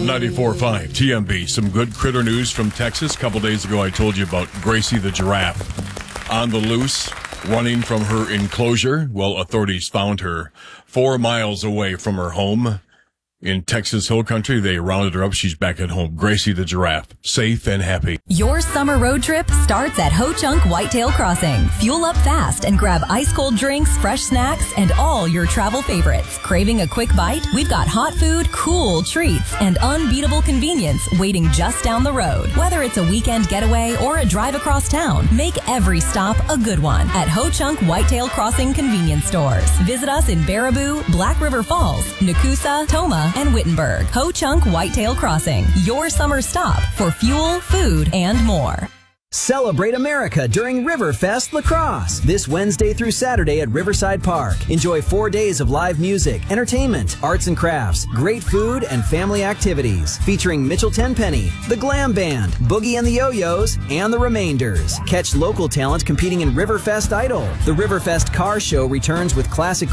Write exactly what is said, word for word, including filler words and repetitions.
ninety-four point five T M B. Some good critter news from Texas. A couple days ago, I told you about Gracie the giraffe on the loose, running from her enclosure. Well, authorities found her four miles away from her home in Texas Hill Country. They rounded her up. She's back at home. Gracie the giraffe, safe and happy. Your summer road trip starts at Ho Chunk Whitetail Crossing. Fuel up fast and grab ice cold drinks, fresh snacks, and all your travel favorites. Craving a quick bite? We've got hot food, cool treats, and unbeatable convenience waiting just down the road. Whether it's a weekend getaway or a drive across town, make every stop a good one at Ho Chunk Whitetail Crossing convenience stores. Visit us in Baraboo, Black River Falls, Nakusa, Toma, and Wittenberg. Ho Chunk Whitetail Crossing, your summer stop for fuel, food, and more. Celebrate America during Riverfest Lacrosse this Wednesday through Saturday at Riverside Park. Enjoy four days of live music, entertainment, arts and crafts, great food, and family activities featuring Mitchell Tenpenny, the Glam Band, Boogie and the Yo-Yos, and the Remainders. Catch local talent competing in Riverfest Idol. The Riverfest Car Show returns with classic